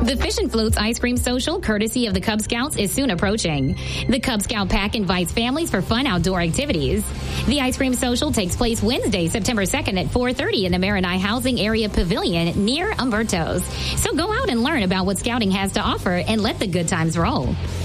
The Fish and Floats Ice Cream Social, courtesy of the Cub Scouts, is soon approaching. The Cub Scout Pack invites families for fun outdoor activities. The Ice Cream Social takes place Wednesday, September 2nd at 4:30 in the Maranai Housing Area Pavilion near Umberto's. So go out and learn about what Scouting has to offer and let the good times roll.